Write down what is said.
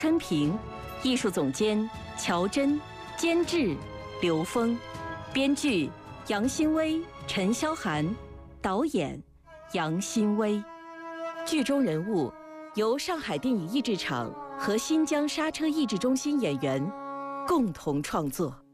春平，艺术总监乔真，监制刘峰，编剧杨新威、陈霄涵，导演杨新威。剧中人物由上海电影译制厂和新疆刹车译制中心演员共同创作。